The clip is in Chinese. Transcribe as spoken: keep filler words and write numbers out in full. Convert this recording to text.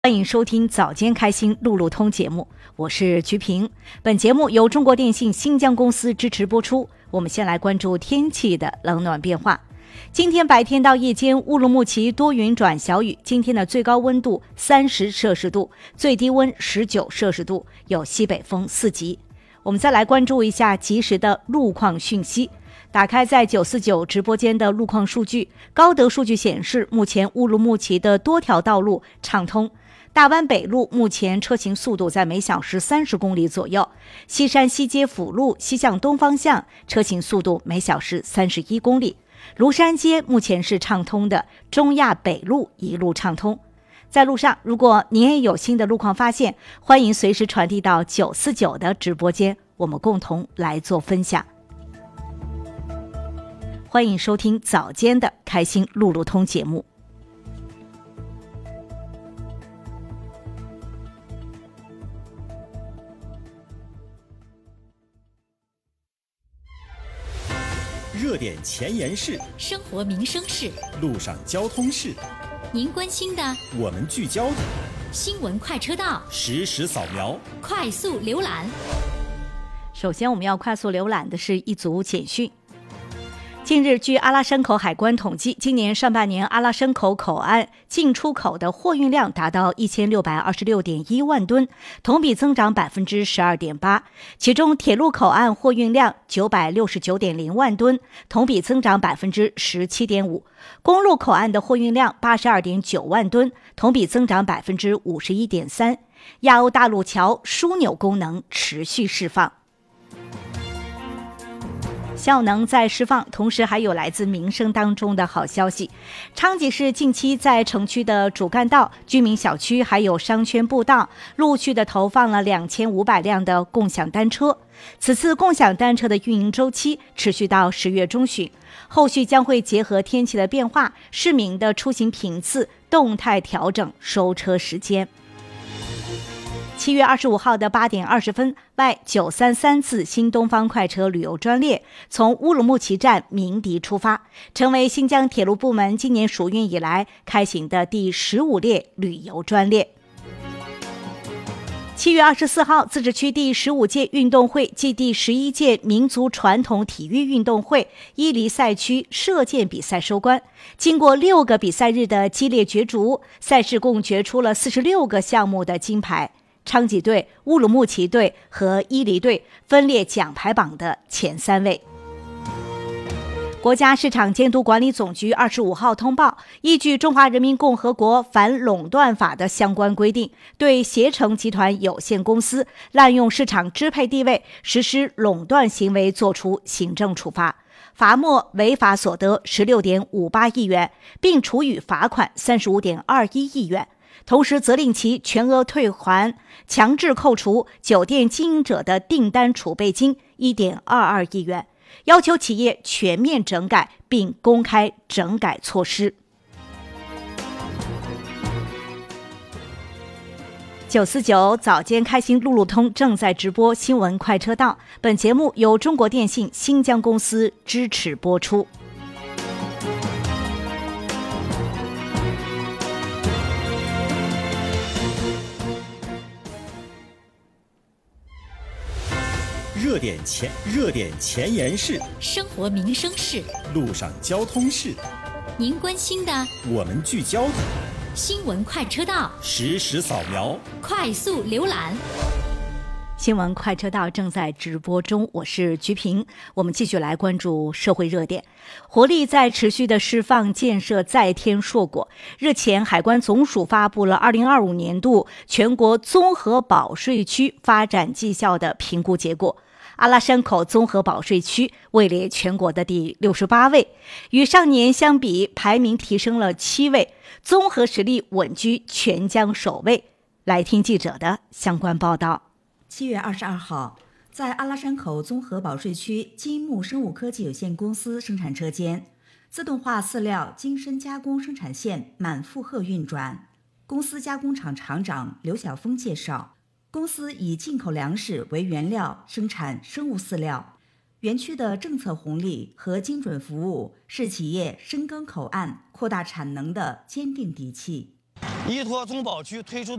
欢迎收听早间开心路路通节目，我是菊萍。本节目由中国电信新疆公司支持播出。我们先来关注天气的冷暖变化。今天白天到夜间乌鲁木齐多云转小雨，今天的最高温度三十摄氏度，最低温十九摄氏度，有西北风四级。我们再来关注一下及时的路况讯息。打开在九四九直播间的路况数据，高德数据显示，目前乌鲁木齐的多条道路畅通。大湾北路目前车行速度在每小时三十公里左右，西山西街辅路西向东方向车行速度每小时三十一公里。庐山街目前是畅通的，中亚北路一路畅通。在路上，如果您也有新的路况发现，欢迎随时传递到九四九的直播间，我们共同来做分享。欢迎收听早间的开心路路通节目。 热点前沿事， 生活民生事， 路上交通事， 您关心的， 我们聚焦的， 新闻快车道， 实时扫描， 快速浏览。 首先我们要快速浏览的是一组简讯。近日，据阿拉山口海关统计，今年上半年阿拉山口口岸进出口的货运量达到一千六百二十六点一万吨，同比增长百分之十二点八。其中，铁路口岸货运量九百六十九点零万吨，同比增长百分之十七点五；公路口岸的货运量八十二点九万吨，同比增长百分之五十一点三。亚欧大陆桥枢纽功能持续释放。效能在释放，同时还有来自民生当中的好消息。昌吉市近期在城区的主干道、居民小区还有商圈步道陆续的投放了两千五百辆的共享单车。此次共享单车的运营周期持续到十月中旬，后续将会结合天气的变化、市民的出行频次，动态调整收车时间。七月二十五号的八点二十分，Y 九三三次新东方快车旅游专列从乌鲁木齐站鸣笛出发，成为新疆铁路部门今年暑运以来开行的第十五列旅游专列。七月二十四号，自治区第十五届运动会暨第十一届民族传统体育运动会伊犁赛区射箭比赛收官。经过六个比赛日的激烈角逐，赛事共决出了四十六个项目的金牌。昌吉队、乌鲁木齐队和伊犁队分列奖牌榜的前三位。国家市场监督管理总局二十五号通报，依据《中华人民共和国反垄断法》的相关规定，对携程集团有限公司滥用市场支配地位、实施垄断行为作出行政处罚，罚没违法所得十六点五八亿元，并处以罚款三十五点二一亿元。同时责令其全额退还强制扣除酒店经营者的订单储备金 一点二二亿元，要求企业全面整改并公开整改措施。九四九早间开心路路通正在直播新闻快车道，本节目由中国电信新疆公司支持播出。 热点前热点前沿事， 生活民生事， 路上交通事， 您关心的， 我们聚焦的， 新闻快车道， 实时扫描， 快速浏览。 新闻快车道正在直播中，我是菊萍。我们继续来关注社会热点。活力在持续的释放，建设在添硕果。日前，海关总署发布了二零二五年度全国综合保税区发展绩效的评估结果。阿拉山口综合保税区位列全国的第六十八位，与上年相比排名提升了七位，综合实力稳居全疆首位。来听记者的相关报道。 七月二十二号，在阿拉山口综合保税区金木生物科技有限公司生产车间，自动化饲料精深加工生产线满负荷运转。公司加工厂厂长刘晓峰介绍，公司以进口粮食为原料生产生物饲料，园区的政策红利和精准服务是企业深耕口岸、扩大产能的坚定底气。 依托中保区推出